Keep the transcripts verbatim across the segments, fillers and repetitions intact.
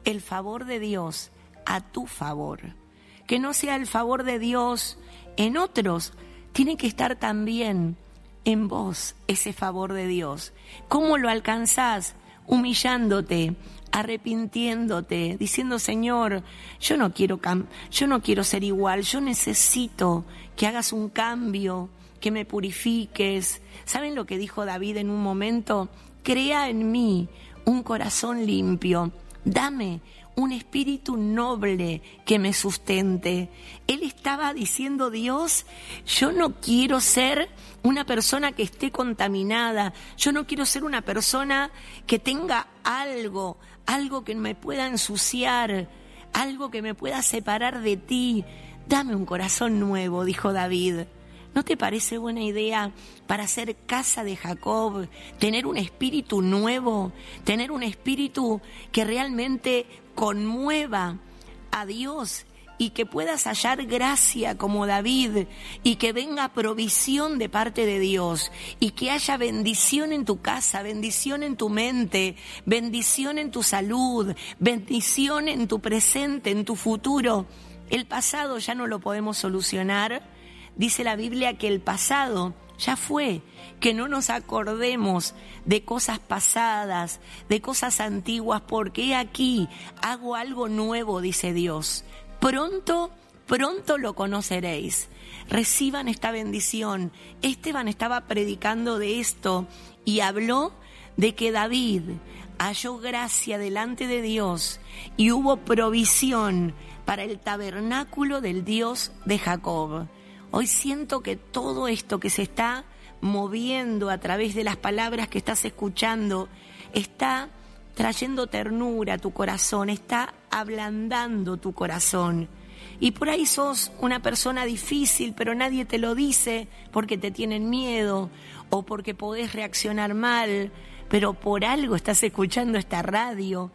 el favor de Dios a tu favor. Que no sea el favor de Dios en otros, tiene que estar también en vos ese favor de Dios. ¿Cómo lo alcanzás? Humillándote, arrepintiéndote, diciendo: Señor, yo no quiero cam- yo no quiero ser igual, yo necesito que hagas un cambio, que me purifiques. ¿Saben lo que dijo David en un momento? Crea en mí un corazón limpio, dame un espíritu noble que me sustente. Él estaba diciendo: Dios, yo no quiero ser una persona que esté contaminada, yo no quiero ser una persona que tenga algo, algo que me pueda ensuciar, algo que me pueda separar de ti. Dame un corazón nuevo, dijo David. ¿No te parece buena idea para ser casa de Jacob, tener un espíritu nuevo, tener un espíritu que realmente conmueva a Dios y que puedas hallar gracia como David y que venga provisión de parte de Dios y que haya bendición en tu casa, bendición en tu mente, bendición en tu salud, bendición en tu presente, en tu futuro? El pasado ya no lo podemos solucionar. Dice la Biblia que el pasado ya fue, que no nos acordemos de cosas pasadas, de cosas antiguas, porque aquí hago algo nuevo, dice Dios. Pronto, pronto lo conoceréis. Reciban esta bendición. Esteban estaba predicando de esto y habló de que David halló gracia delante de Dios y hubo provisión para el tabernáculo del Dios de Jacob. Hoy siento que todo esto que se está moviendo a través de las palabras que estás escuchando está trayendo ternura a tu corazón, está ablandando tu corazón. Y por ahí sos una persona difícil, pero nadie te lo dice porque te tienen miedo o porque podés reaccionar mal, pero por algo estás escuchando esta radio.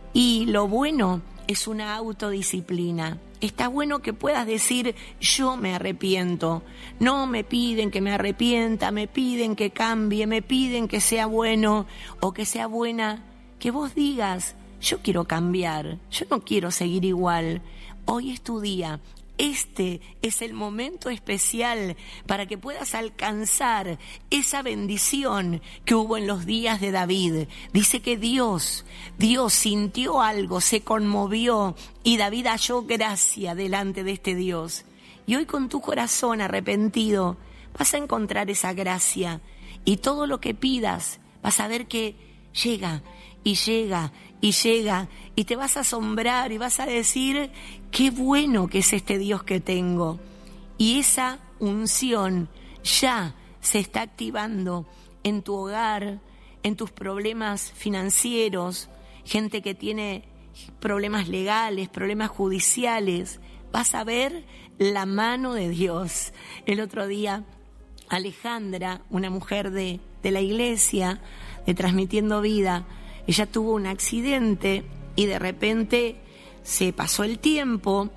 Y lo bueno es una autodisciplina. Está bueno que puedas decir: yo me arrepiento. No me piden que me arrepienta, me piden que cambie, me piden que sea bueno o que sea buena. Que vos digas: yo quiero cambiar, yo no quiero seguir igual. Hoy es tu día. Este es el momento especial para que puedas alcanzar esa bendición que hubo en los días de David. Dice que Dios, Dios sintió algo, se conmovió y David halló gracia delante de este Dios. Y hoy con tu corazón arrepentido vas a encontrar esa gracia y todo lo que pidas vas a ver que llega y llega y llega y te vas a asombrar y vas a decir: qué bueno que es este Dios que tengo. Y esa unción ya se está activando en tu hogar, en tus problemas financieros, gente que tiene problemas legales, problemas judiciales. Vas a ver la mano de Dios. El otro día Alejandra, una mujer de, de la iglesia, de Transmitiendo Vida, ella tuvo un accidente y de repente se pasó el tiempo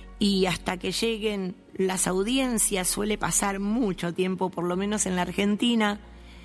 y hasta que lleguen las audiencias suele pasar mucho tiempo, por lo menos en la Argentina.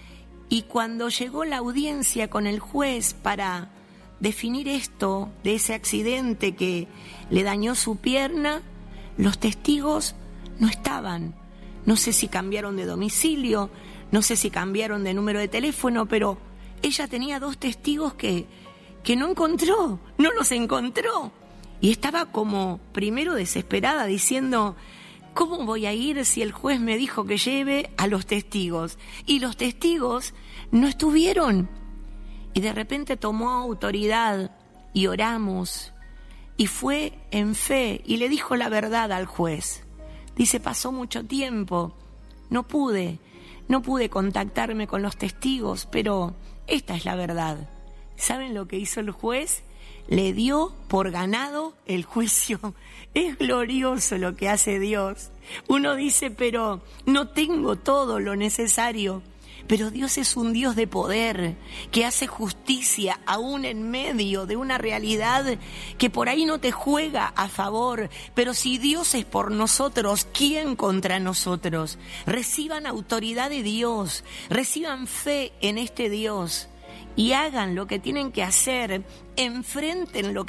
Y cuando llegó la audiencia con el juez para definir esto de ese accidente que le dañó su pierna, los testigos no estaban. No sé si cambiaron de domicilio, no sé si cambiaron de número de teléfono, pero ella tenía dos testigos que, que no encontró, no los encontró. Y estaba como primero desesperada diciendo: ¿cómo voy a ir si el juez me dijo que lleve a los testigos? Y los testigos no estuvieron. Y de repente tomó autoridad y oramos y fue en fe y le dijo la verdad al juez. Dice: pasó mucho tiempo, no pude, no pude contactarme con los testigos, pero esta es la verdad. ¿Saben lo que hizo el juez? Le dio por ganado el juicio. Es glorioso lo que hace Dios. Uno dice: pero no tengo todo lo necesario. Pero Dios es un Dios de poder, que hace justicia aún en medio de una realidad que por ahí no te juega a favor. Pero si Dios es por nosotros, ¿quién contra nosotros? Reciban autoridad de Dios, reciban fe en este Dios y hagan lo que tienen que hacer, enfrenten lo que